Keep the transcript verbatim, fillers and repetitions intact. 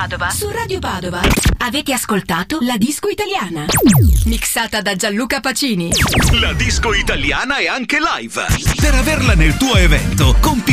Padova. Su Radio Padova. Avete ascoltato La Disco Italiana. Mixata da Gianluca Pacini. La Disco Italiana è anche live. Per averla nel tuo evento, compi